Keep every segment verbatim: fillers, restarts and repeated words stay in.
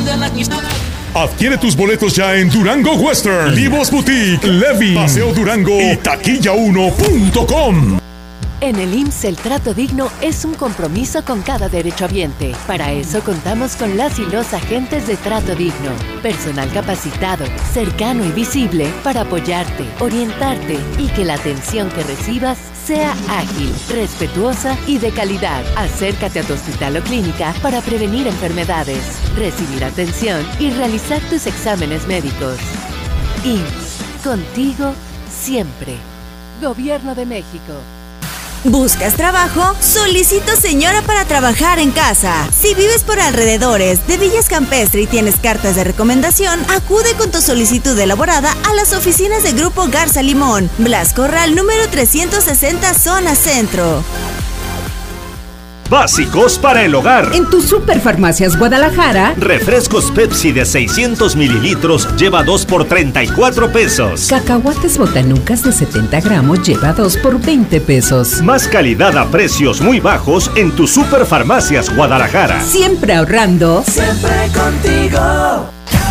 Adquiere tus boletos ya en Durango Western, Livos Boutique, Levi, Paseo Durango y taquilla uno punto com. En el I M S S el trato digno es un compromiso con cada derechohabiente. Para eso contamos con las y los agentes de trato digno. Personal capacitado, cercano y visible para apoyarte, orientarte y que la atención que recibas sea ágil, respetuosa y de calidad. Acércate a tu hospital o clínica para prevenir enfermedades, recibir atención y realizar tus exámenes médicos. I M S S, contigo siempre. Gobierno de México. ¿Buscas trabajo? Solicito señora para trabajar en casa. Si vives por alrededores de Villas Campestre y tienes cartas de recomendación, acude con tu solicitud elaborada a las oficinas de Grupo Garza Limón, Blas Corral número trescientos sesenta, zona centro. Básicos para el hogar. En tu Superfarmacias Guadalajara, refrescos Pepsi de seiscientos mililitros lleva dos por treinta y cuatro pesos. Cacahuates Botanucas de setenta gramos lleva dos por veinte pesos. Más calidad a precios muy bajos en tu Superfarmacias Guadalajara. Siempre ahorrando. Siempre contigo.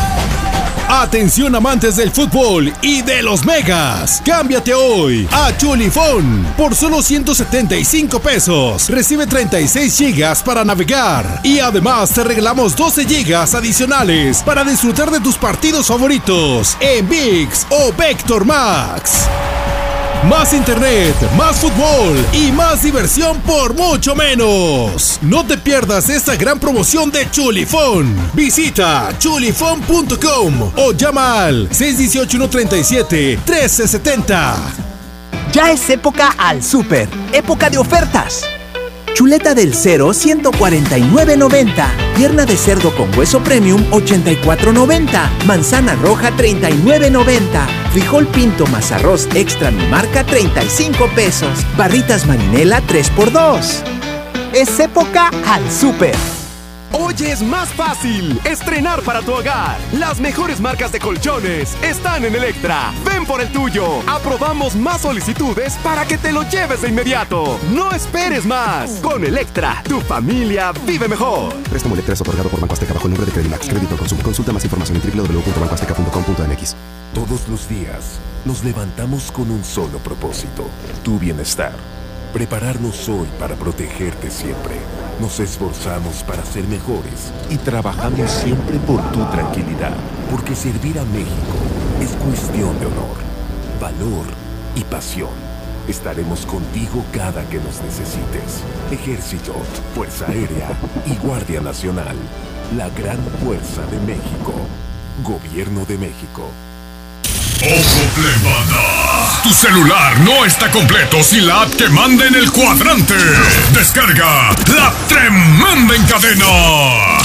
Atención amantes del fútbol y de los megas. Cámbiate hoy a Chulifón por solo ciento setenta y cinco pesos. Recibe treinta y seis gigas para navegar y además te regalamos doce gigas adicionales para disfrutar de tus partidos favoritos en ViX o Vector Max. Más internet, más fútbol y más diversión por mucho menos. No te pierdas esta gran promoción de Chulifón. Visita chulifón punto com o llama al seis uno ocho, uno tres siete, uno tres siete cero. Ya es época al súper, época de ofertas. Chuleta del Cero, ciento cuarenta y nueve noventa. Pierna de cerdo con hueso premium, ochenta y cuatro noventa. Manzana roja, treinta y nueve noventa. Frijol pinto más arroz extra mi marca, treinta y cinco pesos. Barritas marinela, tres por dos. Es época al súper. Hoy es más fácil estrenar para tu hogar. Las mejores marcas de colchones están en Electra. Ven por el tuyo. Aprobamos más solicitudes para que te lo lleves de inmediato. No esperes más. Con Electra, tu familia vive mejor. Préstamo Electra es otorgado por Banco Azteca bajo el nombre de Credimax. Crédito al consumo. Consulta más información en doble u doble u doble u punto banco azteca punto com punto m x. Todos los días nos levantamos con un solo propósito: tu bienestar. Prepararnos hoy para protegerte siempre. Nos esforzamos para ser mejores y trabajamos siempre por tu tranquilidad, porque servir a México es cuestión de honor, valor y pasión. Estaremos contigo cada que nos necesites. Ejército, Fuerza Aérea y Guardia Nacional. La gran fuerza de México. Gobierno de México. ¡Ojo, plebada! Tu celular no está completo sin la app que manda en el cuadrante. Descarga la Tremenda en Cadena.